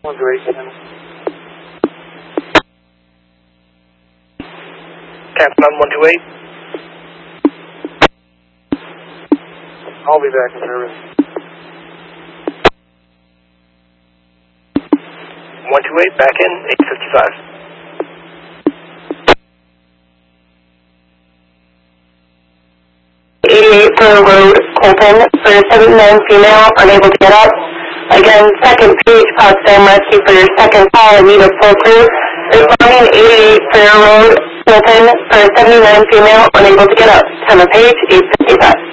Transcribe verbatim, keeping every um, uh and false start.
one two eight. Captain on one two eight. I'll be back in service. one two eight, back in, eight fifty-five. eighty-eight Fair Road, Colton, for seventy-nine female, unable to get up. Again, second page, Potsdam Rescue for your second call, I need a full crew. Responding eighty-eight Fair Road, Colton, for seventy-nine female, unable to get up. Time of page, eight fifty-five.